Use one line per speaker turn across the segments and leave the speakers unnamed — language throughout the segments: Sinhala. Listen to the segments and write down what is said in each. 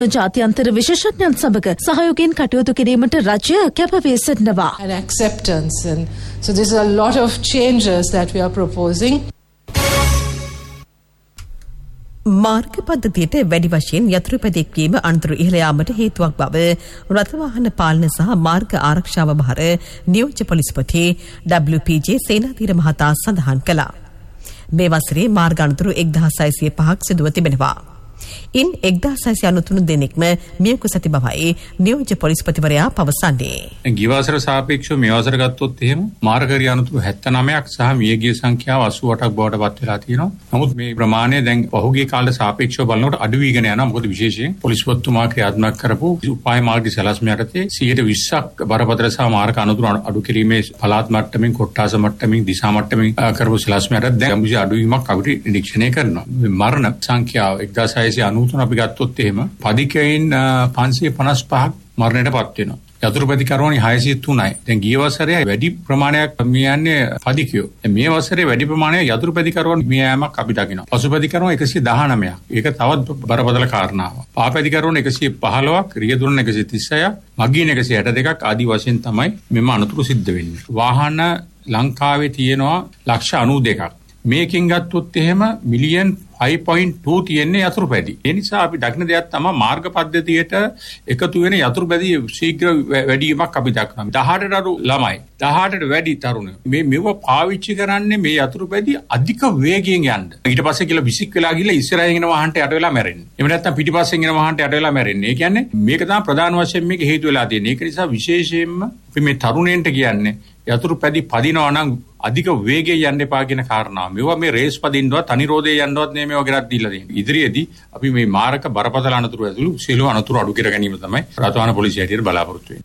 ජාත්‍යන්තර විශේෂඥයන් සමග සහයෝගයෙන් කටයුතු කිරීමට රජය කැපවී සිටිනවා.
And acceptance, and so there's a lot of changes that we are proposing.
මාර්ග පද්ධතියට වැඩි වශයෙන් යතුරු පැදික්වීම අනතුරු ඉහළ යාමට හේතුවක් බව රථවාහන පාලන සහ මාර්ග ආරක්ෂාව භාර නියෝජ්‍ය පොලිස්පති WPJ සේනාධීර මහතා සඳහන් කළා. මේ වසරේ මාර්ග අනතුරු 1605ක් සිදුව තිබෙනවා. ඉන් 1693 දෙනෙක්ම මියගොස් ඇති බවයි නියෝජ්‍ය පොලිස්පතිවරයා පවසන්නේ.
ගිය වසර සාපේක්ෂව මේ වසර ගත්තොත් එහෙම මාර්ග අනතුරු 79ක් සහ මියගිය සංඛ්‍යාව 88ක් බවට පත් වෙලා තියෙනවා. නමුත් මේ ප්‍රමාණය දැන් පහුගිය කාලේ සාපේක්ෂව බලනකොට අඩු වීගෙන යනවා. මොකද විශේෂයෙන් පොලිස්පතිතුමා ක්‍රියාත්මක කරපු උපාය මාර්ග සැලැස්ම යටතේ 120ක් බරපතල සහ මාර්ග අනතුරු අඩු කිරීමේ පළාත් මට්ටමින් කොට්ටාස මට්ටමින් දිසා මට්ටමින් කරපු සැලැස්ම යටතේ දැන් කිසි අඩුවීමක් අපිට නිරීක්ෂණය කරනවා. මරණ සංඛ්‍යාව 1693 අපි ගත්තොත් එහෙම පදිකයින් 555ක් මරණයටපත් වෙනවා. යතුරු පැදිකරුවන් 603යි. දැන් ගිය වසරේ වැඩි ප්‍රමාණයක් මේ යන්නේ පදිකයෝ. මේ වසරේ වැඩි ප්‍රමාණයක් යතුරු පැදිකරුවන් මේ යෑමක් අපි දකිනවා. පසු පැදිකරුවන් 119ක්. ඒක තවත් බරපතල කාරණාවක්. පා පැදිකරුවන් 115ක්, රියදුරන් 136ක්, මගීන් 162ක් ආදී වශයෙන් තමයි මෙම අනතුරු සිද්ධ වෙන්නේ. වාහන ලංකාවේ තියෙනවා 92ක්. මේකෙන් ගත්තොත් එහෙම මිලියන් 5.2 තියෙන්නේ යතුරු පැදි. ඒ නිසා අපි දකින දෙයක් තමයි මාර්ග පද්ධතියට එකතු වෙන යතුරු පැදි ශීඝ්‍ර වැඩිවීමක් අපි දක්වනවා. 18ට අඩු ළමයි, 18ට වැඩි තරුණයෝ මේව පාවිච්චි කරන්නේ මේ යතුරු පැදි අධික වේගයෙන් යන්න. ඊට පස්සේ කියලා විසික් වෙලා ගිහලා ඉස්සරහින් එන වාහනට යට වෙලා මැරෙන්නේ. එහෙම නැත්නම් පිටිපස්සෙන් එන වාහනට යට වෙලා මැරෙන්නේ. ඒ කියන්නේ මේක තමයි ප්‍රධාන වශයෙන් මේක හේතු වෙලා තියෙන්නේ. ඒක නිසා විශේෂයෙන්ම අපි මේ තරුණයන්ට කියන්නේ යතුරු පැදි පදිනවා නම් අධික වේගයෙන් යන්න එපා කියන කාරණාව. මේවා මේ රේස් පදින්නවත් අනිරෝධය යන්නවත් නෙමෙයි මේවා කරත් දීලා තියෙන්නේ. ඉදිරියේදී අපි මේ මාරක බරපතල අනතුරු ඇතුළු සියලු අනතුරු අඩු කර ගැනීම තමයි රථවාහන පොලිසිය හැටියට බලාපොරොත්තු වෙන්නේ.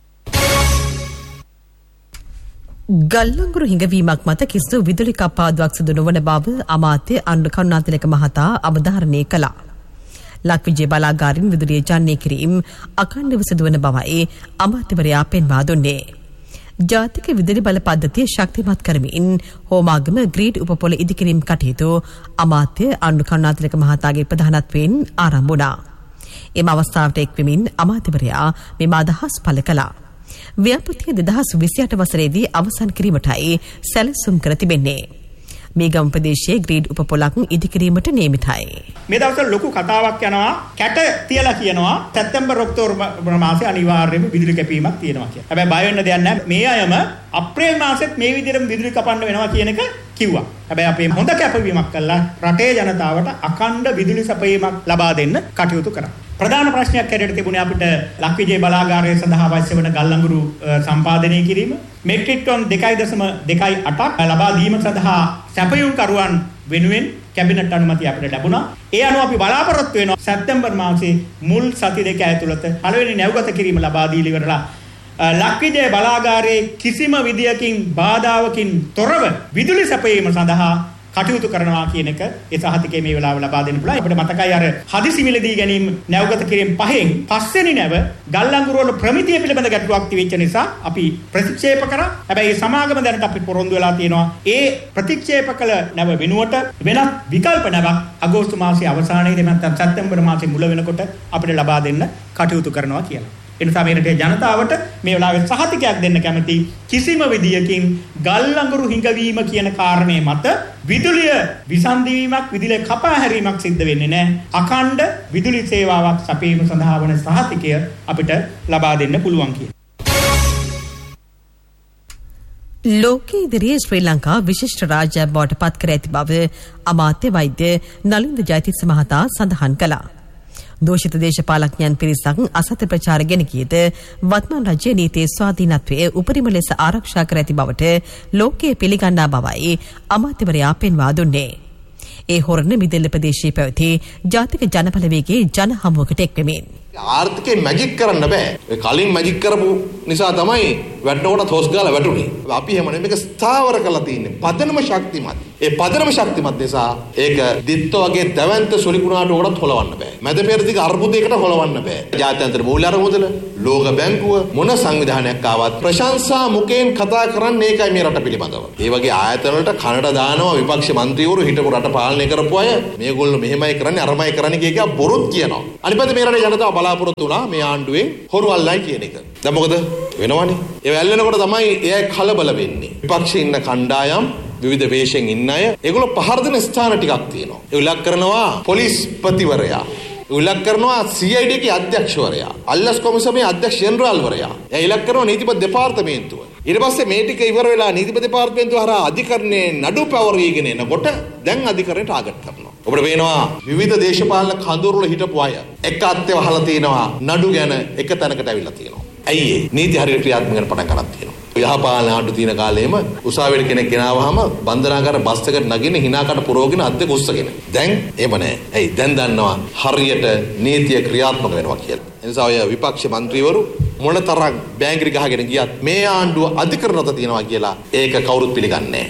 ගල්ලංගුරු හිඟවීමක් මත කිසිදු විදුලි කප්පාදුවක් සිදු නොවන බව අමාත්‍ය අනුර කරුණාතිලක මහතා අවධාරණය කළා. ලක්විජය බලාගාරින් විදුලිය ජනනය කිරීම අඛණ්ඩව සිදුවන බවයි අමාත්‍යවරයා පෙන්වා දුන්නේ. ජාතික විදුලි බල පද්ධතිය ශක්තිමත් කරමින් හෝමාගම ග්‍රීඩ් උපපොළ ඉදිකිරීම කටයුතු අමාත්‍ය අනුර කරුණාතිලක මහතාගේ ප්‍රධානත්වයෙන් ආරම්භ වුණා. එම අවස්ථාවට එක්වෙමින් අමාත්‍යවරයා මෙම අදහස් පළ කළා. ව්‍යාපෘතිය 2028 වසරේදී අවසන් කිරීමටයි සැලසුම් කර තිබෙන්නේ. මේ ගම් ප්‍රදේශයේ ග්‍රීඩ් උපපොළක් ඉදිකිරීමට නියමිතයි.
මේ දවස්වල ලොකු කතාවක් යනවා කැට තියලා කියනවා සැප්තැම්බර් ඔක්තෝබර් මාසේ අනිවාර්යයෙන්ම විදුලි කැපීමක් තියෙනවා කියලා. හැබැයි බය වෙන්න දෙයක් නැහැ. මේ අයම අප්‍රේල් මාසෙත් මේ විදිහටම විදුලි කපන්න වෙනවා කියන එක කිව්වා. හැබැයි අපි හොඳ කැපවීමක් කළා රටේ ජනතාවට අඛණ්ඩ විදුලි සපයීමක් ලබා දෙන්න කටයුතු කරා. ප්‍රධාන ප්‍රශ්නයක් හැටියට තිබුණේ අපිට ලක්විජය බලාගාරය සඳහා අවශ්‍ය වන ගල්ලංගුරු සම්පාදනය කිරීම. මෙට්‍රික් ටන් 2.28ක් ලබා දීම සඳහා සැපයුම් කරුවන් වෙනුවෙන් කැබිනට් අනුමැතිය අපිට ලැබුණා. ඒ අනුව අපි බලාපොරොත්තු වෙනවා සැප්තැම්බර් මාසයේ මුල් සති දෙක ඇතුළත පළවෙනි නැව්ගත කිරීම ලබා දීලා ඉවරලා ලක්විජය බලාගාරයේ කිසිම විදියකින් බාධාවකින් තොරව විදුලි සැපයීම සඳහා කටයුතු කරනවා කියන එක ඒ සහතිකයේ මේ වෙලාව ලබා දෙන්න පුළුවන්. අපිට මතකයි අර හදිසි මිලදී ගැනීම නැව්ගත කිරීම පහෙන් පස්වෙනි නැව ගල්ලංගුරු වල ප්‍රමිතිය පිළිබඳ ගැටලුවක් තිබෙච්ච නිසා අපි ප්‍රතික්ෂේප කරා. හැබැයි ඒ සමාගම දැනට අපි පොරොන්දු වෙලා තියෙනවා. ඒ ප්‍රතික්ෂේප කළ නැව වෙනුවට වෙනත් විකල්ප නැවක් අගෝස්තු මාසයේ අවසානයේදී නැත්නම් සැප්තැම්බර් මාසයේ මුල වෙනකොට අපිට ලබා දෙන්න කටයුතු කරනවා කියලා. එනිසා මේ රටේ ජනතාවට මේ වෙලාවේ සහතිකයක් දෙන්න කැමති කිසිම විදියකින් ගල්ලංගුරු හිඟවීම කියන කාරණේ මත විදුලිය විසන්ධි වීමක් විදුලිය කපා හැරීමක් සිද්ධ වෙන්නේ නැහැ. අඛණ්ඩ විදුලි සේවාවක් සපයීම සඳහා වන සහතිකය අපිට ලබා දෙන්න පුළුවන් කියන.
ලෝකයේ ඉදිරියේ ශ්‍රී ලංකා විශිෂ්ට රාජ්‍යයක් බවට පත් කර ඇති බව අමාත්‍ය වෛද්‍ය නලින්ද ජයතිස්ස මහතා සඳහන් කළා. දෝෂිත දේශපාලඥයන් පිරිසක් අසත්‍ය ප්‍රචාර ගෙන ගියද වත්මන් රජයේ නීතියේ ස්වාධීනත්වයේ උපරිම ලෙස ආරක්ෂා කර ඇති බවට ලෝකයේ පිළිගන්නා බවයි අමාත්‍යවරයා පෙන්වා දුන්නේ. ඒ හොරණ මිදෙල්ල ප්‍රදේශයේ පැවති ජාතික ජනබලවේගයේ ජන හමුවකට එක්වෙමින්
ආර්ථිකේ මැජික් කරන්න බෑ. කලින් මැජික් කරපු නිසා තමයි වැටෙනකොට හොස් ගාලා වැටුනේ. අපි එහෙම නෙමෙයි මේක ස්ථාවර කරලා තියෙන්නේ. පදනම ශක්තිමත්. ඒ පදනම ශක්තිමත් නිසා ඒක දිත්ත වගේ දැවැන්ත සොලිකුණාට උඩත් හොලවන්න බෑ. මැද පෙරදිග අර්බුදයකට හොලවන්න බෑ. ජාත්‍යන්තර මූල්‍ය අරමුදල, ලෝක බැංකුව මොන සංවිධානයක් ආවත් ප්‍රශංසා මුඛයෙන් කතා කරන්නේ ඒකයි මේ රට පිළිබඳව. ඒ වගේ ආයතන වලට කනට දානවා විපක්ෂ මන්ත්‍රීවරු හිටපු රට පාලනය කරපු අය මේගොල්ලෝ මෙහෙමයි කරන්නේ අරමයි කරන්නේ කිය බොරුත් කියනවා. අනිත් පැත්තේ මේ රටේ ජනතාව බලාපොරොත්තු වුණා මේ ආණ්ඩුවෙන් හොරු අල්ලයි කියන එක. දැන් මොකද වෙනවනේ. ඒ වැල්ලෙනකොට තමයි එයා කලබල වෙන්නේ. විපක්ෂේ ඉන්න කණ්ඩායම් විවිධ වේශයෙන් ඉන්න අය ඒගොල්ලෝ පහර දෙන ස්ථාන ටිකක් තියෙනවා. ඒ උලක් කරනවා පොලිස්පතිවරයා. උලක් කරනවා CID කේ අධ්‍යක්ෂවරයා. අල්ලස් කොමිසමේ අධ්‍යක්ෂ ජෙනරාල්වරයා. ඒ ඉලක් කරනවා නීතිපති දෙපාර්තමේන්තුව. ඊට පස්සේ මේ ටික ඉවර වෙලා නීතිපති දෙපාර්තමේන්තුව හරහා අධිකරණයේ නඩු පැවරීගෙන එනකොට දැන් අධිකරණයට ආගත් කරනවා. ඔබට පේනවා විවිධ දේශපාලන කඳවුරු වල හිටපු අය එක අත්ේ වහලා තිනවා නඩු ගැන එක තැනකට ඇවිල්ලා තියෙනවා. ඇයි ඒ නීති හරියට ක්‍රියාත්මක කරන පටන් ගන්නත් තියෙනවා. යහපාලන ආණ්ඩු තියෙන කාලෙම උසාවියට කෙනෙක් ගෙනාවහම බන්ධනාගාර බස් එකට නගින හිනාකට පුරවගෙන අද්දක උස්සගෙන. දැන් එහෙම නැහැ. ඇයි දැන් දන්නවා හරියට නීතිය ක්‍රියාත්මක වෙනවා කියලා. ඒ නිසා ඔය විපක්ෂ මන්ත්‍රීවරු මොනතරම් බෑංගිරි ගහගෙන ගියත් මේ ආණ්ඩුව අධිකරණත තියනවා කියලා ඒක කවුරුත් පිළිගන්නේ නැහැ.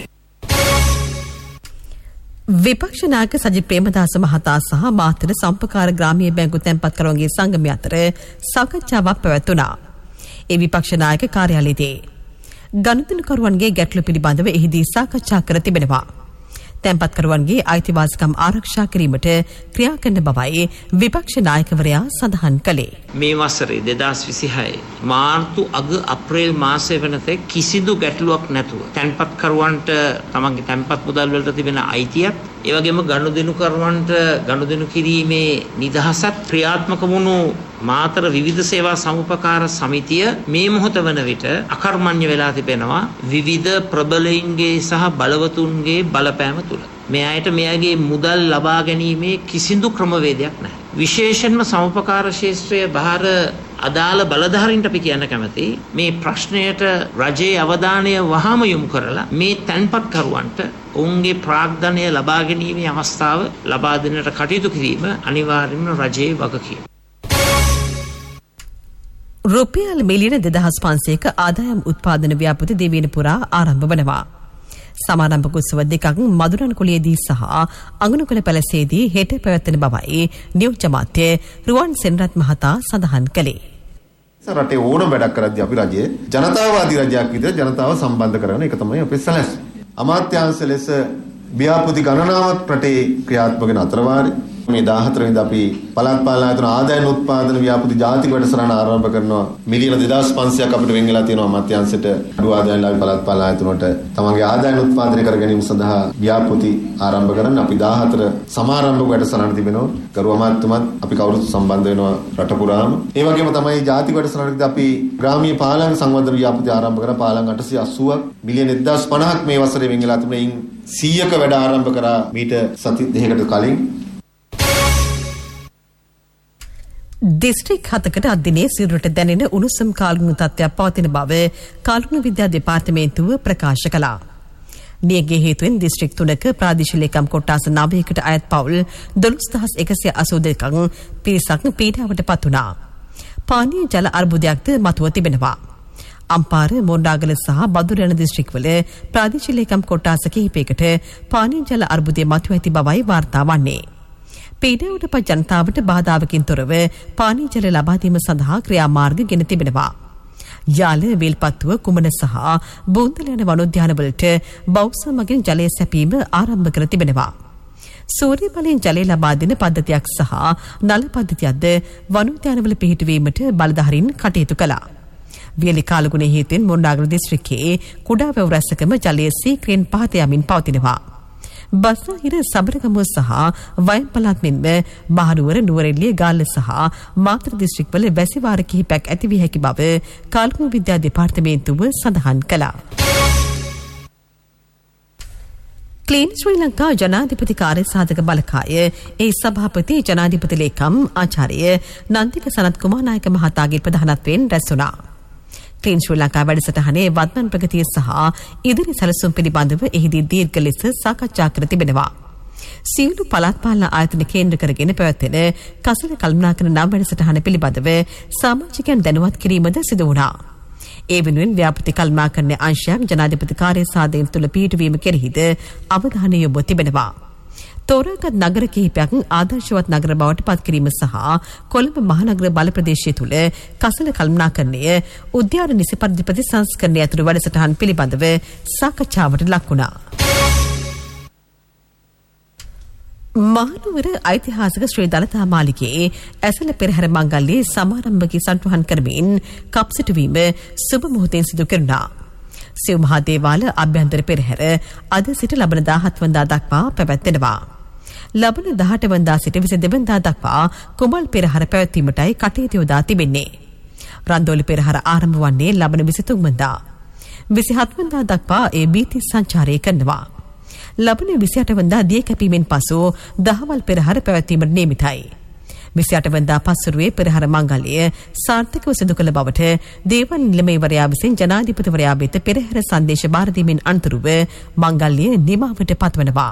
විපක්ෂ නායක සජිත් ප්‍රේමදාස මහතා සහ මාතර සම්පකාර ග්‍රාමීය බැංකු තැන්පත්කරුවන්ගේ සංගමය අතර සාකච්ඡාවක් පැවැත්වුණා. ඒ විපක්ෂ නායක කාර්යාලයේදී ගනුදෙනුකරුවන්ගේ ගැටලු පිළිබඳව එහිදී සාකච්ඡා කර තිබෙනවා. තැන්පත්කරුවන්ගේ අයිතිවාසිකම් ආරක්ෂා කිරීමට ක්‍රියා කරන බවයි විපක්ෂ නායකවරයා සඳහන් කළේ.
මේ වසරේ 2026 මාර්තු අග අප්‍රේල් මාසයේ වෙනතෙක් කිසිදු ගැටලුවක් නැතුව තැන්පත්කරුවන්ට තමන්ගේ තැන්පත් මුදල් වලට තිබෙන අයිතියත් ඒ වගේම ගනුදෙනුකරුවන්ට ගනුදෙනු කිරීමේ නිදහසත් ක්‍රියාත්මක වුණු මාතර විවිධ සේවා සමුපකාර සමිතිය මේ මොහොත වන විට අකර්මණ්‍ය වෙලා තිබෙනවා විවිධ ප්‍රබලයින්ගේ සහ බලවතුන්ගේ බලපෑම තුල. මේ අයට මෙයාගේ මුදල් ලබා ගැනීමේ කිසිදු ක්‍රමවේදයක් නැහැ. විශේෂයෙන්ම සමුපකාර ශාස්ත්‍රයේ බාහිර අදාළ බලධාරීන්ට අපි කියන්න කැමති මේ ප්‍රශ්නයට රජයේ අවධානය වහාම යොමු කරලා මේ තැන්පත්කරුවන්ට ඔවුන්ගේ ප්‍රාග්ධනය ලබා ගැනීමේ අවස්ථාව ලබා දෙන්නට කටයුතු කිරීම අනිවාර්යයෙන්ම රජයේ වගකීම.
රුපියල් මිලියන 2500ක ආදායම් උත්පාදන ව්‍යාපෘති දෙවියන පුරා ආරම්භ වනවා. සමාරම්භක උත්සව දෙකක් මදුරන්කුලියේදී සහ අඟුණුකල පැලසේදී හෙට පැවැත්වෙන බවයි නියෝජ්‍ය මාත්‍ය රුවන් සෙනරත් මහතා සඳහන් කළේ.
රටේ ඕනම වැඩක් කරද්දී අපි රජයේ ජනතාවාදී රජයක් විදිහට ජනතාව සම්බන්ධ කරගෙන ඒක තමයි අපේ සැලැස්ම. අමාත්‍යාංශ ලෙස ව්‍යාපෘති ගණනාවක් රටේ ක්‍රියාත්මක වෙන අතරවාරේ මේ 14 වෙනිදා අපි පළාත් පාලන ආයතන ආදායන උත්පාදන ව්‍යාපෘති ජාතික වැඩසටහන ආරම්භ කරනවා. මිලියන 2500ක් අපිට වෙන් වෙලා තියෙනවා අමාත්‍යාංශයට අඩු ආදායම්ලාභී පළාත් පාලන ආයතන වලට තමන්ගේ ආදායන උත්පාදනය කර ගැනීම සඳහා ව්‍යාපෘති ආරම්භ කරන්න අපි 14 සමාරම්භක වැඩසටහන තිබෙනවා. ගරු අමාත්‍යතුමත් අපි කවුරුත් සම්බන්ධ වෙනවා රට පුරාම. ඒ වගේම තමයි ජාතික වැඩසටහනකදී අපි ග්‍රාමීය පාලන සංවර්ධන ව්‍යාපෘති ආරම්භ කරා. පාලන 880ක් මිලියන 1050ක් මේ වසරේ වෙන් වෙලා තිබුණා. ඉන් 100ක වැඩ ආරම්භ කරා මීට සති දෙකකට කලින්.
දිස්ත්‍රික් 7කට අදිනේ සිරුරට දැනෙන උණුසුම් කාලුණු තත්ත්වයක් පවතින බව කාලුණු විද්‍යා දෙපාර්තමේන්තුව ප්‍රකාශ කළා. නියගේ හේතුවෙන් දිස්ත්‍රික් 3ක ප්‍රාදේශීය ලේකම් කොට්ටාස 9කට අයත් පවුල් 12182ක් පිරිසක් පීඩාවට පත් වුණා. පානීය ජල අර්බුදයක්ද මතුව තිබෙනවා. අම්පාර මොණ්ඩාගල සහ බදුර යන දිස්ත්‍රික්වල ප්‍රාදේශීය ලේකම් කොට්ටාස කිහිපයකට පානීය ජල අර්බුදය මතුව ඇති බවයි වාර්තා වන්නේ. පීඩාවට පත් ජනතාවට බාධාවකින් තොරව පානීය ජල ලබා දීම සඳහා ක්‍රියාමාර්ග ගෙන තිබෙනවා. යාල, වේල්පත්තුව, කුමන සහ බෝන්දල යන වනෝද්‍යානවලට බෞස්ස මගින් ජලය සැපීම ආරම්භ කර තිබෙනවා. සූර්ය බලයෙන් ජලය ලබා දෙන පද්ධතියක් සහ නල පද්ධතියක්ද වනෝද්‍යානවල පිහිටුවීමට බලධාරීන් කටයුතු කළා. වියලි කාලගුණ හේතුවෙන් මොණ්ඩාගල දිස්ත්‍රික්කයේ කුඩා වැව් රැසකම ජලය සීක්‍රයෙන් පහත යමින් පවතිනවා. බස්නාහිර සබරගමුව සහ වයම් පළාත් මෙන්ම මහනුවර, නුවරඑළිය, ගාල්ල සහ මාතර දිස්ත්‍රික්වල වැසි වාර කිහිපයක් ඇති විය හැකි බව කාලගුණ විද්‍යා දෙපාර්තමේන්තුව සඳහන් කළා. ක්ලීන් ශ්‍රී ලංකා ජනාධිපති කාර්ය සාධක බලකාය ඒ සභාපති ජනාධිපති ලේකම් ආචාර්ය නන්දික සනත් කුමාරනායක මහතාගේ ප්‍රධානත්වයෙන් රැස් වුණා. ක්ලීන් ශ්‍රී ලංකා වැඩසටහනේ වත්මන් ප්‍රගතිය සහ ඉදිරි සැලසුම් පිළිබඳව එහිදී දීර්ඝ ලෙස සාකච්ඡා කර තිබෙනවා. සියලු පළාත් පාලන ආයතන කේන්ද්‍ර කරගෙන පැවැත්වෙන කසල කළමනාකරන නම් වැඩසටහන පිළිබඳව සමාජිකයන් දැනුවත් කිරීමද සිදු වුණා. ඒ වෙනුවෙන් ව්‍යාපෘති කළමනාකරණ අංශයක් ජනාධිපති කාර්ය සාධනය තුළ පිහිටුවීම කෙරෙහිද අවධානය යොමු තිබෙනවා. තෝරාගත් නගර කිහිපයක් ආදර්ශවත් නගර බවට පත් කිරීම සහ කොළඹ මහනගර බල ප්‍රදේශය තුළ කසල කළමනාකරණය උද්‍යාන නිසි ප්‍රතිසංස්කරණය ඇතුළු වැඩසටහන් පිළිබඳව සාකච්ඡාවට ලක් වුණා. මහනුවර ඓතිහාසික ශ්‍රී දළදා මාලිගයේ ඇසළ පෙරහැර මංගල්‍යයේ සමාරම්භකී සටහන් කරමින් කප්සිටුවීම සුබ මොහොතෙන් සිදු කෙරුණා. සිව් මහා දේවාල අභ්‍යන්තර පෙරහැර අද සිට ලබන 17 වනදා දක්වා පැවැත්වෙනවා. ලබන 18 වනදා සිට 22 වනදා දක්වා කුඹල් පෙරහැර පැවැත්වීමටයි කටයුතු යොදා තිබෙන්නේ. රන්දෝලි පෙරහැර ආරම්භ වන්නේ ලබන 23 වනදා. 27 වනදා දක්වා ඒ බීති සංචාරය කරනවා. ලබන 28 වනදා දිය කැපීමෙන් පසු දහවල් පෙරහැර පැවැත්වීමට නියමිතයි. 28 වනදා පස්වරුවේ පෙරහැර මංගල්‍ය සාර්ථකව සිදු කළ බවට දේවන් නිලමේවරයා විසින් ජනාධිපතිවරයා වෙත පෙරහැර සංදේශ බාර දීමෙන් අනතුරුව මංගල්‍ය නිමාවට පත්වනවා.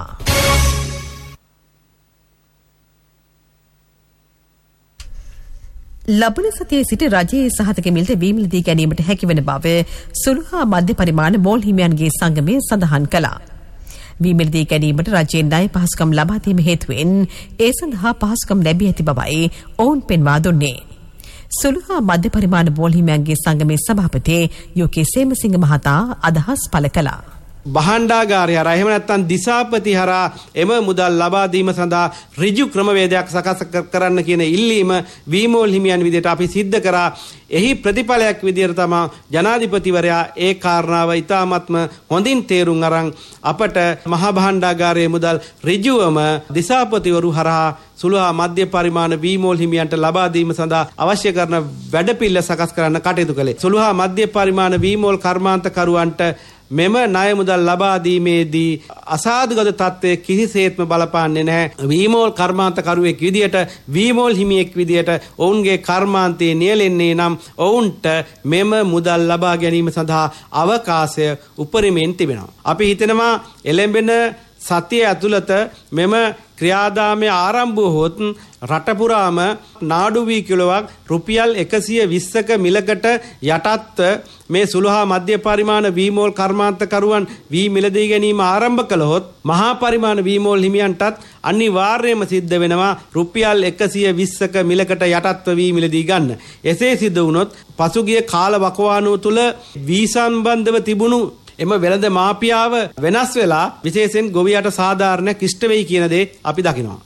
ලබන සතියේ සිට රජයේ සහතික මිලට වීමලදී ගැනීමට හැකිවන බව සුළු හා මධ්‍ය පරිමාණ මෝල් හිමියන්ගේ සංගමය සඳහන් කළා. වීමලදී ගැනීමට රජයේ ණය පහසුකම් ලබා දීම හේතුවෙන් ඒ සඳහා පහසුකම් ලැබී ඇති බවයි ඔවුන් පෙන්වා දුන්නේ. සුළු හා මධ්‍ය පරිමාණ මෝල් හිමියන්ගේ සංගමේ සභාපති යෝකේ සේමසිංහ මහතා අදහස් පළ කළා.
භාණ්ඩාගාරය හරහා එහෙම නැත්නම් දිසාපති හරහා එම මුදල් ලබා දීම සඳහා ඍජු ක්‍රමවේදයක් සකස් කරන්න කියන ඉල්ලීම වීමෝල් හිමියන් විදිහට අපි සිද්ධ කරා. එහි ප්‍රතිඵලයක් විදිහට තමයි ජනාධිපතිවරයා ඒ කාරණාව ඉතාමත්ම හොඳින් තේරුම් අරන් අපට මහා භාණ්ඩාගාරයේ මුදල් ඍජුවම දිසාපතිවරු හරහා සුළු හා මධ්‍ය පරිමාණ වීමෝල් හිමියන්ට ලබා දීම සඳහා අවශ්‍ය කරන වැඩපිළිවෙල සකස් කරන්න කටයුතු කළේ. සුළු හා මධ්‍ය පරිමාණ වීමෝල් කර්මාන්තකරුවන්ට මෙම ණය මුදල් ලබා දීමේදී අසාධුගත තත්ත්වයේ කිසිසේත්ම බලපාන්නේ නැහැ. වීමෝල් කර්මාන්තකරුවෙක් විදියට වීමෝල් හිමියෙක් විදියට ඔවුන්ගේ කර්මාන්තයේ නියැලෙන්නේ නම් ඔවුන්ට මෙම මුදල් ලබා ගැනීම සඳහා අවකාශය උපරිමයෙන් තිබෙනවා. අපි හිතනවා එළඹෙන සතිය ඇතුළත මෙම ක්‍රියාදාමය ආරම්භ වුවහොත් රට පුරාම නාඩු වී කිලෝවක් රුපියල් 120ක මිලකට යටත්ව මේ සුළු හා මධ්‍ය පරිමාණ වීමෝල් කර්මාන්තකරුවන් වී මිලදී ගැනීම ආරම්භ කළහොත් මහා පරිමාණ වීමෝල් හිමියන්ටත් අනිවාර්යයෙන්ම සිද්ධ වෙනවා රුපියල් 120ක මිලකට යටත්ව වී මිලදී ගන්න. එසේ සිද්ධ වුණොත් පසුගිය කාල වකවානුව තුළ වී සම්බන්ධව තිබුණු එම වෙළඳ මාපියාව වෙනස් වෙලා විශේෂයෙන් ගොවියට සාධාරණයක් ඉෂ්ට වෙයි කියන දේ අපි දකිනවා.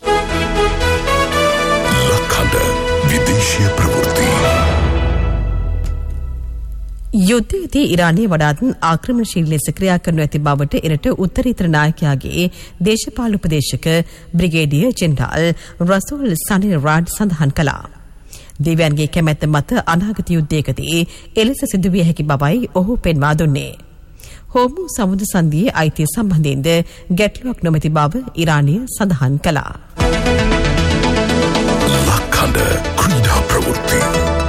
ලක්හඬ විදේශීය ප්‍රවෘත්ති.
යුද්ධයේදී ඉරානයේ වඩාත් ආක්‍රමණශීලී ලෙස ක්‍රියා කරනු ඇති බවට එරට උත්තරීතර නායකයාගේ දේශපාලන උපදේශක බ්‍රිගේඩියර් ජෙනරාල් රසූල් සනි රාඩ් සඳහන් කළා. දෙවියන්ගේ කැමැත්ත මත අනාගත යුද්ධයකදී එලෙස සිදුවිය හැකි බවයි ඔහු පෙන්වා දුන්නේ. හෝමු සමුද්‍ර සංධියේ අයිතිය සම්බන්ධයෙන්ද ගැටලුවක් නොමැති බව ඉරානය සඳහන් කළා.
ලක්හඬ ක්‍රීඩා ප්‍රවෘත්ති.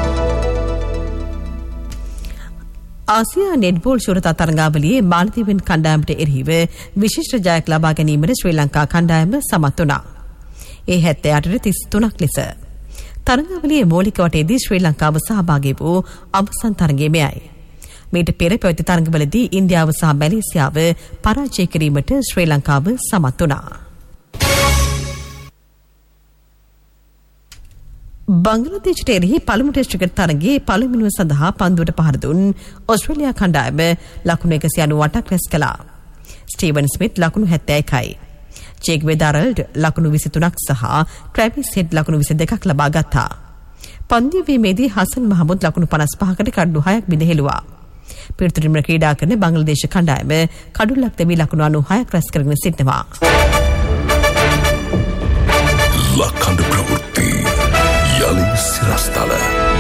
ආසියා නෙට්බෝල් ශූරතා තරඟාවලියේ මාලදීවෙන් කණ්ඩායමට එරෙහිව විශිෂ්ට ජයක් ලබා ගැනීමට ශ්‍රී ලංකා කණ්ඩායම සමත් වුණා. ඒ 78-33ක් ලෙස. තරඟාවලියේ මූලික වටේදී ශ්‍රී ලංකාව සහභාගී වූ අවසන් තරඟය මෙයයි. මීට පෙර පැවති තරඟවලදී ඉන්දියාව සහ මැලේසියාව පරාජය කිරීමට ශ්‍රී ලංකාව සමත් වුණා. බංග්ලාදේශයට එරෙහි පළමු ටෙස්ට් ක්‍රිකට් තරගයේ පළමුව සඳහා පන්දුවට පහර දුන් ඕස්ට්‍රේලියා කණ්ඩායම ලකුණු 198ක් රැස් කළා. ස්ටීවන් ස්මිත් ලකුණු 71යි. ජේක් වෙදාරල්ඩ් ලකුණු 23ක් සහ ට්‍රැවිස් හෙඩ් ලකුණු 22ක් ලබා ගත්තා. පන්දුවීමේදී හසන් මහමුද් ලකුණු 55කට කඩු 6ක් බිඳහෙළුවා. පිරිතුරින්ම ක්‍රීඩා කරන බංග්ලාදේශ කණ්ඩායම කඩුල්ලක් දෙවි ලකුණු 96ක් රැස් කරගෙන සිටිනවා.
ලක්හඬ ප්‍රවෘත්ති යලි සිරස්තල.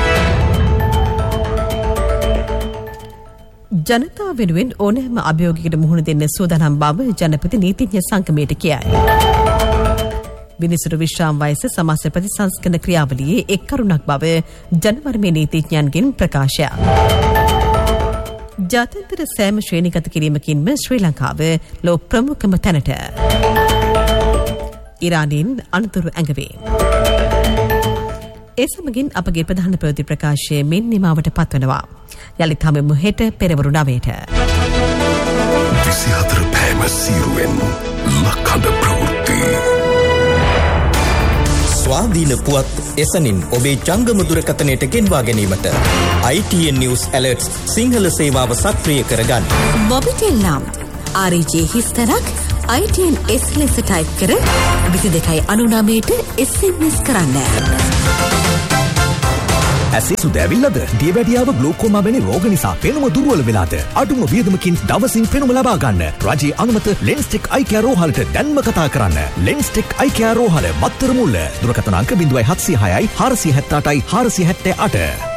ජනතාව වෙනුවෙන් ඕනෑම අභියෝගයකට මුහුණ දෙන්න සූදානම් බව ජනපති නීතිඥ සංගමයට කියයි. විනිසුරු විශ්‍රාම වයස සමාජ ප්‍රතිසංස්කරණ ක්‍රියාවලියේ එක් කරුණක් බව ජනවර්මයේ නීතිඥයන්ගෙන් ප්‍රකාශයක්. ජාත්‍යන්තර සෑම ශ්‍රේණිගත කිරීමකින්ම ශ්‍රී ලංකාව ලෝ ප්‍රමුඛම තැනට. ඉරානයෙන් අනතුරු ඇඟවේ. ඒ සමගින් අපගේ ප්‍රධාන ප්‍රවෘත්ති ප්‍රකාශය මෙන් නිමාවට පත්වනවා. යළිත් හමුවෙමු හෙට පෙරවරු 9ට.
24 පෑම සීරුවෙන් ලක්කඩ ප්‍රවෘත්ති.
ස්වාධීන පුවත් එසනින් ඔබේ ජංගම දුරකථනයට ගෙන්වා ගැනීමට ITN News Alerts සිංහල සේවාව සක්‍රිය කරගන්න.
මොබිටෙල් නම් RJ හිස්තරක් ITN S ලෙස ටයිප් කර 2299ට SMS කරන්න.
ඇසේ සුදැවිල්ලද දියවැඩියාව ග්ලෝකෝමා වැනි රෝග නිසා පෙනුම දුර්වල වෙලාද අඩුම වියදමකින් දවසින් පෙනුම ලබා ගන්න රජයේ අනුමත ලෙන්ස්ටෙක් අයි කෙයාර් රෝහලට දැන්ම කතා කරන්න. ලෙන්ස්ටෙක් අයි කෙයාර් රෝහල මත්තර මුල්ල දුරකථන අංක 0706 478 478